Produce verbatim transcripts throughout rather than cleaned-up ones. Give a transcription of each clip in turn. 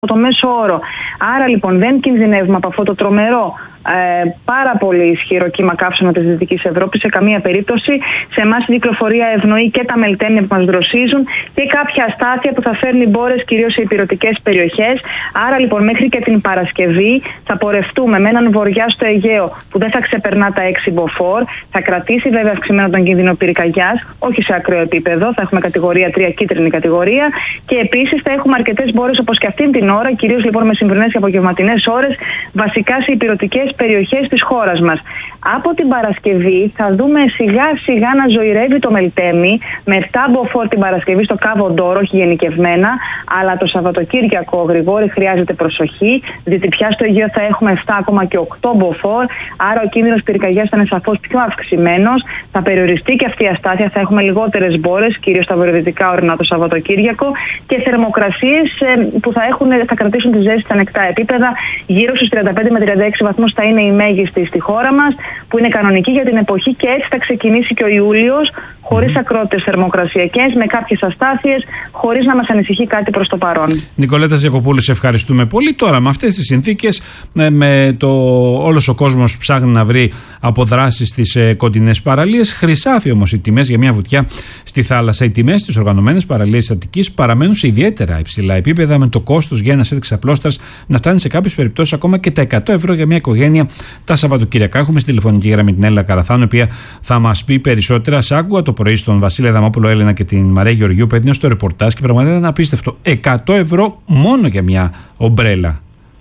το μέσο όρο. Άρα λοιπόν δεν κινδυνεύουμε από αυτό το τρομερό, ε, πάρα πολύ ισχυρό κύμα καύσωνα της Δυτικής Ευρώπης σε καμία περίπτωση. Σε εμάς η κυκλοφορία ευνοεί και τα μελτέμια που μας δροσίζουν και κάποια αστάθεια που θα φέρνει μπόρες κυρίως σε ηπειρωτικές περιοχές. Άρα λοιπόν μέχρι και την Παρασκευή θα πορευτούμε με έναν βορειά στο Αιγαίο που δεν θα ξεπερνά τα έξι μποφόρ. Θα κρατήσει βέβαια αυξημένο τον κίνδυνο πυρκαγιάς, όχι σε ακραίο επίπεδο. Θα έχουμε κατηγορία τρία, κίτρινη κατηγορία. Και επίσης θα έχουμε αρκετές μπόρες όπως και αυτήν την ώρα, κυρίως λοιπόν με σημερινές και απογευματινές ώρες, βασικά σε ηπειρωτικές περιοχές της χώρας μας. Από την Παρασκευή θα δούμε σιγά σιγά να ζωηρεύει το μελτέμι με επτά μποφόρ την Παρασκευή στο Κάβο Ντόρο, όχι γενικευμένα, αλλά το Σαββατοκύριακο Γρηγόρη χρειάζεται προσοχή, διότι πια στο Αιγαίο θα έχουμε επτά ακόμα και οκτώ μποφόρ, άρα ο κίνδυνος πυρκαγιάς θα είναι σαφώς πιο αυξημένος, θα περιοριστεί και αυτή η αστάθεια, θα έχουμε λιγότερες μπόρες, κυρίως στα βορειοδυτικά ορεινά το Σαββατοκύριακο, και θερμοκρασίες που θα, έχουν, θα κρατήσουν τη ζέστη στα ανεκτά επίπεδα, γύρω στους τριάντα πέντε με τριάντα έξι βαθμούς θα είναι η μέγιστη στη χώρα μας, που είναι κανονική για την εποχή, και έτσι θα ξεκινήσει και ο Ιούλιος χωρίς ακρότητες θερμοκρασιακές, με κάποιες αστάθειες, χωρίς να μας ανησυχεί κάτι προς το παρόν. Νικολέτα Ζιακοπούλου, σε ευχαριστούμε πολύ. Τώρα με αυτές τις συνθήκες, με, με το όλος ο κόσμος ψάχνει να βρει αποδράσεις στις ε, κοντινές παραλίες, χρυσάφι όμως οι τιμές για μια βουτιά στη θάλασσα. Οι τιμές στις οργανωμένες παραλίες της Αττικής παραμένουν σε ιδιαίτερα υψηλά επίπεδα, με το κόστος για ένα σετ ξαπλώστρας να φτάνει σε κάποιες περιπτώσεις ακόμα και τα εκατό ευρώ για μια οικογένεια τα Σαββατοκύριακα. Έχουμε στη τηλεφωνική γραμμή την Έλληνα Καραθάνου, η οποία θα μας πει περισσότερα. Σ' άκουγα το πρωί στον Βασίλη Αδαμόπουλο Έλενα και την Μαρία Γεωργίου που έδινε στο ρεπορτάζ και πραγματικά ήταν απίστευτο. εκατό ευρώ μόνο για μια ομπρέλα.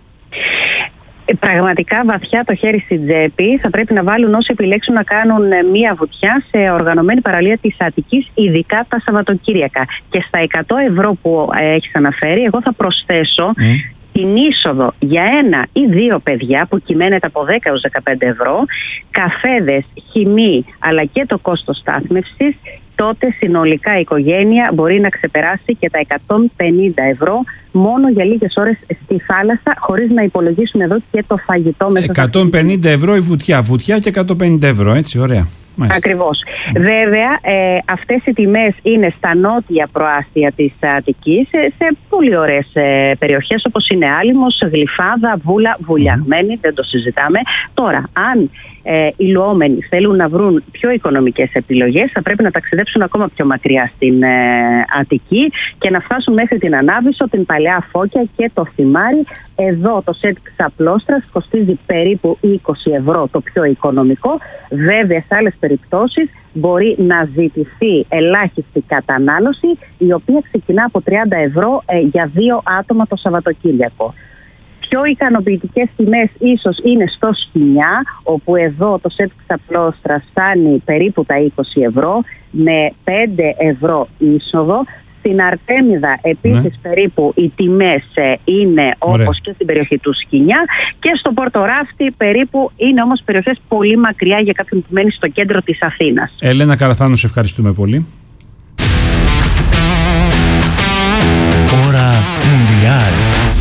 Πραγματικά βαθιά το χέρι στην τσέπη θα πρέπει να βάλουν όσοι επιλέξουν να κάνουν μία βουτιά σε οργανωμένη παραλία της Αττικής, ειδικά τα Σαββατοκύριακα. Και στα εκατό ευρώ που έχεις αναφέρει, εγώ θα προσθέσω mm. την είσοδο για ένα ή δύο παιδιά που κυμαίνεται από δέκα έως δεκαπέντε ευρώ, καφέδες, χυμή αλλά και το κόστος στάθμευσης, τότε συνολικά η οικογένεια μπορεί να ξεπεράσει και τα εκατόν πενήντα ευρώ μόνο για λίγες ώρες στη θάλασσα, χωρίς να υπολογίσουμε εδώ και το φαγητό μέσα. εκατόν πενήντα ευρώ η βουτιά, βουτιά και εκατόν πενήντα ευρώ, έτσι, ωραία. Ακριβώς. Mm. Βέβαια, ε, αυτές οι τιμές είναι στα νότια προάστια της Αττικής, σε, σε πολύ ωραίες ε, περιοχές όπως είναι Άλυμος, Γλυφάδα, Βούλα, Βουλιαγμένη, mm. δεν το συζητάμε. Τώρα, αν ε, οι λουόμενοι θέλουν να βρουν πιο οικονομικές επιλογές, θα πρέπει να ταξιδέψουν ακόμα πιο μακριά στην ε, Αττική και να φτάσουν μέχρι την Ανάβησο, την Παλαιά Φώκια και το Θυμάρι. Εδώ το σετ ξαπλώστρας κοστίζει περίπου είκοσι ευρώ, το πιο οικονομικό. Βέβαια, σε άλλες περιπτώσεις μπορεί να ζητηθεί ελάχιστη κατανάλωση, η οποία ξεκινά από τριάντα ευρώ ε, για δύο άτομα το Σαββατοκύριακο. Πιο ικανοποιητικές τιμές ίσως είναι στο Σκοινιά, όπου εδώ το σετ ξαπλώστρας φτάνει περίπου τα είκοσι ευρώ, με πέντε ευρώ είσοδο. Στην Αρτέμιδα επίσης ναι. περίπου οι τιμές είναι όπως Ωραία. Και στην περιοχή του Σκοινιά, και στο Πορτοράφτη περίπου είναι όμως περιοχές πολύ μακριά για κάποιον που μένει στο κέντρο της Αθήνας. Έλενα Καραθάνου, σε ευχαριστούμε πολύ. Ώρα Μουντιάλ.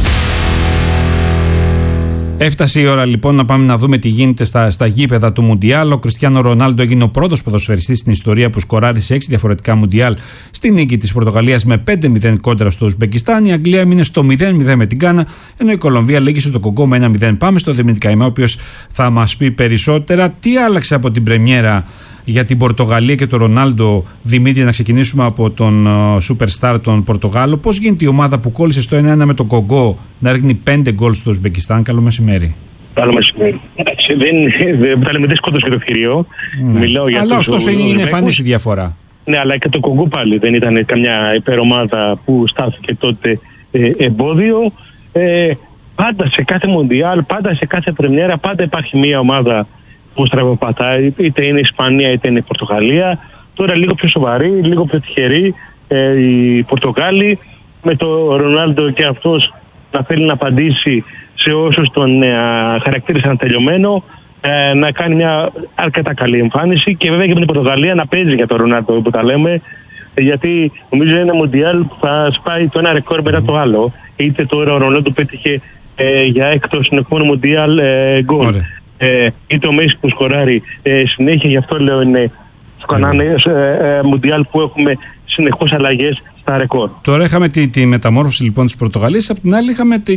Έφτασε η ώρα λοιπόν να πάμε να δούμε τι γίνεται στα, στα γήπεδα του Μουντιάλ. Ο Κριστιάνο Ρονάλντο έγινε ο πρώτος ποδοσφαιριστής στην ιστορία που σκοράρει σε έξι διαφορετικά Μουντιάλ στη νίκη της Πορτογαλίας με πέντε μηδέν κόντρα στο Ουσμπεκιστάν. Η Αγγλία έμεινε στο μηδέν μηδέν με την Γκάνα, ενώ η Κολομβία λύγησε το Κογκό με ένα μηδέν. Πάμε στο Δημήτρη Καημά, ο οποίος θα μας πει περισσότερα. Τι άλλαξε από την πρεμιέρα για την Πορτογαλία και τον Ρονάλντο, Δημήτρη, να ξεκινήσουμε από τον Superstar, τον Πορτογάλο. Πώς γίνεται η ομάδα που κόλλησε στο ένα ένα με τον Κογκό να ρίχνει πέντε γκολ στο Ουσμπεκιστάν? Καλό μεσημέρι. Καλό μεσημέρι. Εντάξει, δεν τα λέμε δύσκολο και το ευκαιριό. Ναι. Για αλλά ωστόσο είναι, είναι εμφανής η διαφορά. Ναι, αλλά και το Κογκό πάλι δεν ήταν καμιά υπερομάδα που στάθηκε τότε ε, εμπόδιο. Ε, πάντα σε κάθε Μοντιάλ, πάντα σε κάθε πρεμιέρα, πάντα υπάρχει μια ομάδα που στραβοπατάει, είτε είναι η Ισπανία είτε είναι η Πορτογαλία. Τώρα λίγο πιο σοβαρή, λίγο πιο τυχερή ε, οι Πορτογάλοι, με το Ρονάλντο και αυτός να θέλει να απαντήσει σε όσους τον ε, χαρακτήρισαν τελειωμένο, ε, να κάνει μια αρκετά καλή εμφάνιση, και βέβαια και με την Πορτογαλία να παίζει για τον Ρονάλντο που τα λέμε, γιατί νομίζω είναι ένα Μουντιάλ που θα σπάει το ένα ρεκόρ μετά το άλλο. Είτε τώρα ο Ρονάλντο πέτυχε ε, για έκτο συνεχόμενο Μουντιάλ ε, γκολ. Ε, είτε ο Μέση που σκοράρει ε, συνέχεια, γι' αυτό λέω είναι στο κανάλι ε, ε, Μουντιάλ που έχουμε συνεχώς αλλαγές στα ρεκόρ. Τώρα είχαμε τη, τη μεταμόρφωση λοιπόν της Πορτογαλίας, απ' την άλλη είχαμε την